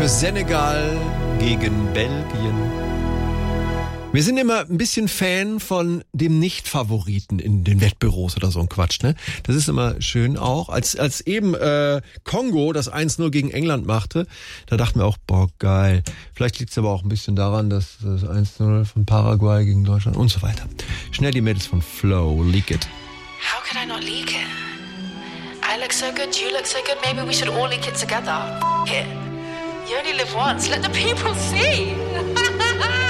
Senegal gegen Belgien. Wir sind immer ein bisschen Fan von dem Nicht-Favoriten in den Wettbüros oder so ein Quatsch, ne? Das ist immer schön auch. Als eben Kongo das 1-0 gegen England machte, da dachten wir auch, boah, geil. Vielleicht liegt es aber auch ein bisschen daran, dass das 1-0 von Paraguay gegen Deutschland und so weiter. Schnell die Mädels von Flow, Leak It. How could I not leak it? I look so good, you look so good, maybe we should all leak it together. F*** it. You only live once, let the people see.